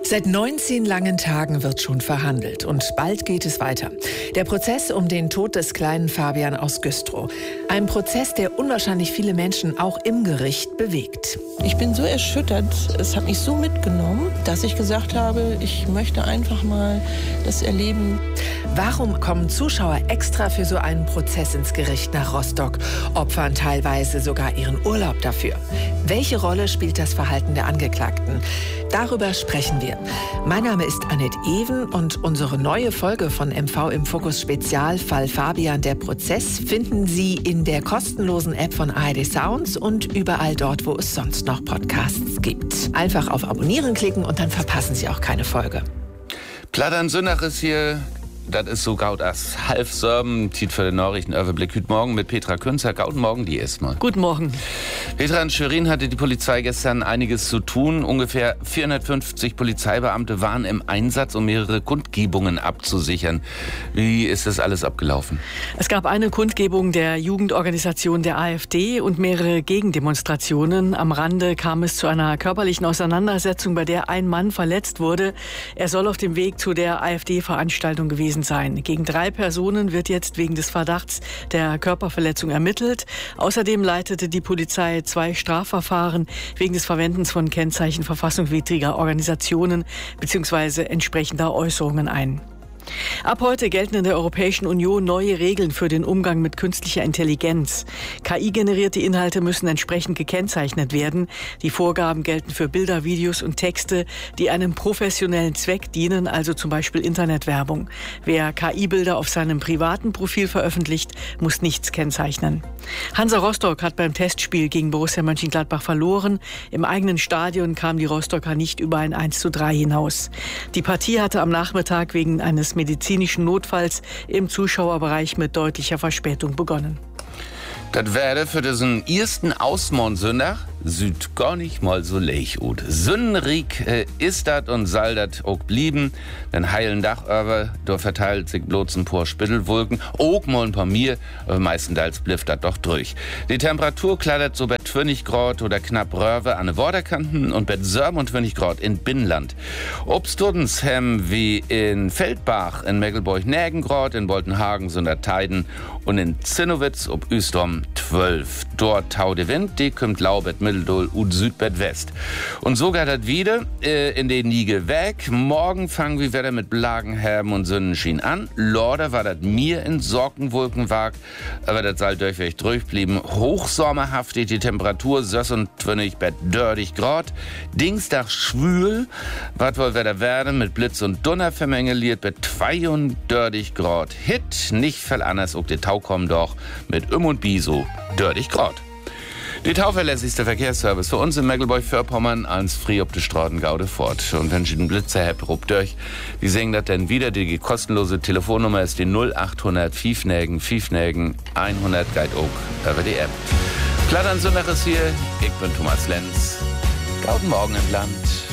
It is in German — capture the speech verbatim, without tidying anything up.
Seit neunzehn langen Tagen wird schon verhandelt und bald geht es weiter. Der Prozess um den Tod des kleinen Fabian aus Güstrow. Ein Prozess, der unwahrscheinlich viele Menschen auch im Gericht bewegt. Ich bin so erschüttert, es hat mich so mitgenommen, dass ich gesagt habe, ich möchte einfach mal das erleben. Warum kommen Zuschauer extra für so einen Prozess ins Gericht nach Rostock, opfern teilweise sogar ihren Urlaub dafür? Welche Rolle spielt das Verhalten der Angeklagten? Darüber sprechen wir. Mein Name ist Annette Even und unsere neue Folge von M V im Fokus Spezial Fall Fabian, der Prozess, finden Sie in der kostenlosen App von A R D Sounds und überall dort, wo es sonst noch Podcasts gibt. Einfach auf Abonnieren klicken und dann verpassen Sie auch keine Folge. Plattern Sünnach ist hier. Das ist so gaut as halb Sorben, Tiet für den Nachrichtenüberblick. Guten Morgen mit Petra Künzer. Guten Morgen, die erstmal. Guten Morgen. Petra, in Schwerin hatte die Polizei gestern einiges zu tun. Ungefähr vierhundertfünfzig Polizeibeamte waren im Einsatz, um mehrere Kundgebungen abzusichern. Wie ist das alles abgelaufen? Es gab eine Kundgebung der Jugendorganisation der AfD und mehrere Gegendemonstrationen. Am Rande kam es zu einer körperlichen Auseinandersetzung, bei der ein Mann verletzt wurde. Er soll auf dem Weg zu der AfD-Veranstaltung gewesen sein. Gegen drei Personen wird jetzt wegen des Verdachts der Körperverletzung ermittelt. Außerdem leitete die Polizei zwei Strafverfahren wegen des Verwendens von Kennzeichen verfassungswidriger Organisationen bzw. entsprechender Äußerungen ein. Ab heute gelten in der Europäischen Union neue Regeln für den Umgang mit künstlicher Intelligenz. K I-generierte Inhalte müssen entsprechend gekennzeichnet werden. Die Vorgaben gelten für Bilder, Videos und Texte, die einem professionellen Zweck dienen, also zum Beispiel Internetwerbung. Wer K I-Bilder auf seinem privaten Profil veröffentlicht, muss nichts kennzeichnen. Hansa Rostock hat beim Testspiel gegen Borussia Mönchengladbach verloren. Im eigenen Stadion kamen die Rostocker nicht über ein eins zu drei hinaus. Die Partie hatte am Nachmittag wegen eines medizinischen Notfalls im Zuschauerbereich mit deutlicher Verspätung begonnen. Das wäre für diesen ersten Ausmond-Sonntag süd gar nicht mal so leicht ut. Sündenrig äh, ist dat und soll dat auch blieben. Den heilen Dach aber, da verteilt sich bloß ein paar Spittelwolken. Auch mal ein paar mir, aber meistenteils blifft dat doch durch. Die Temperatur klattert so bei zwanzig Grad oder knapp Röwe an den Waterkanten und bei siebenundzwanzig Grad in Binnenland. Obstudens hem wie in Feldbach, in Mecklenburg-Nägen Grad, in Boltenhagen, Sunderteiden und in Zinnowitz ob Üstom zwölf. Dort tau der Wind, die kommt Laubet, Mitteldol und Südbett West. Und so geht das wieder äh, in den Niege weg. Morgen fangen wir wieder mit Blagenherben und Sonnenschien an. Lorder war das mir in Sorgenwolkenwag, aber das soll durchweg durchblieben. Hochsommerhaft die Temperatur sechsundzwanzig bis dreißig Grad. Dienstag schwül, was wohl wieder werden mit Blitz und Donner vermengeliert bei zweiunddreißig Grad. Hit, nicht viel anders, ob der Tau kommt doch mit Im und Biso dreißig Grad. Die tauverlässigste Verkehrsservice für uns in Mecklenburg-Vorpommern ans Frie ob die Straßen Gaude fort. Und wenn Sie den Blitzer habt, rupt durch. Wie sehen das denn wieder? Die kostenlose Telefonnummer ist die null achthundert Fiefnägen, Fiefnägen hundert Guide Oak über die App. Plattern Sonntag ist hier. Ich bin Thomas Lenz. Guten Morgen im Land.